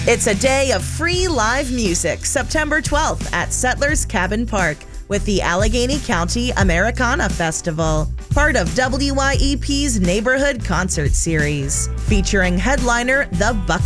It's a day of free live music, September 12th at Settlers Cabin Park with the Allegheny County Americana Festival, part of WYEP's Neighborhood Concert Series, featuring headliner The Buck